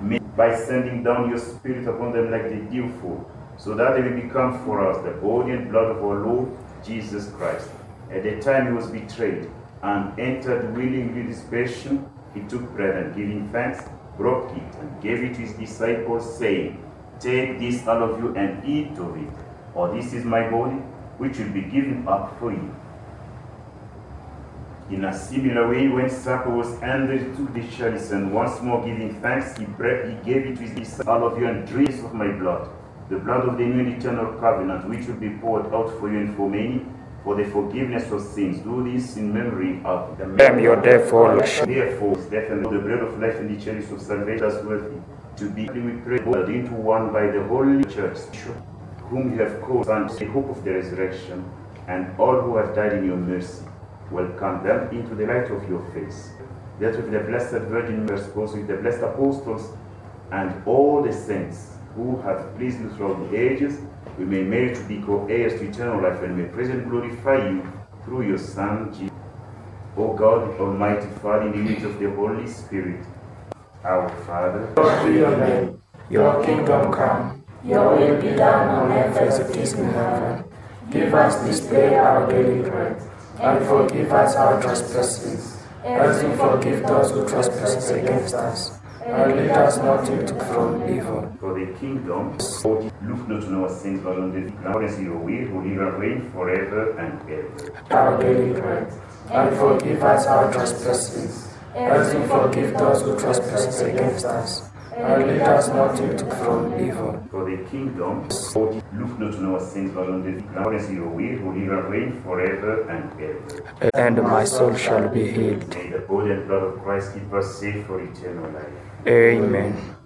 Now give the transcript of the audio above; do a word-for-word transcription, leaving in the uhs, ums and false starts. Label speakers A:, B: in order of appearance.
A: May, by sending down your Spirit upon them like the dewfall, so that they will become for us the body and blood of our Lord Jesus Christ. At the time he was betrayed and entered willingly this passion, he took bread and giving thanks, broke it and gave it to his disciples, saying, "Take this, all of you, and eat of it, for this is my body, which will be given up for you." In a similar way, when supper was ended, he took the chalice, and once more giving thanks, he, bread, he gave it to his disciples, "All of you, and drink of my blood, the blood of the new and eternal covenant, which will be poured out for you and for many, for the forgiveness of sins. Do this in memory of the
B: I am your therefore,
A: Therefore, death and the bread of life and the chalice of salvation is worthy to be, we pray, boiled into one by the Holy Church, whom you have called unto the hope of the resurrection, and all who have died in your mercy. Welcome them into the light of your face. That with the Blessed Virgin Mary, with the blessed apostles, and all the saints who have pleased you throughout the ages, we may merit to be co-heirs to eternal life, and may praise and glorify you through your Son, Jesus. O God, Almighty Father, in the unity of the Holy Spirit, our Father,
C: Lord, be your name. Your kingdom come. Your will be done on earth as it is in heaven. Give us this day our daily bread, and forgive us our trespasses, as we forgive those who trespass against us. And lead us not into from evil.
A: For the kingdom, look not on our sins, but on the glorious your will, who live and reign forever and ever.
C: Our daily bread, and forgive us our trespasses, as we forgive those who trespass against us. And lead us not into from evil.
A: For the kingdom, look not on our sins, but on the glorious your will, who live and reign forever and ever.
B: and my soul shall be healed.
A: May the body and blood of Christ keep us safe for eternal life.
B: Amen.